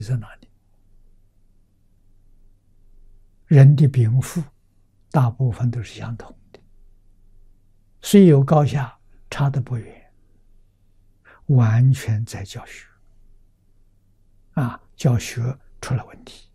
在哪里？人的禀赋大部分都是相同的，虽有高下，差得不远，完全在教学。教学出了问题。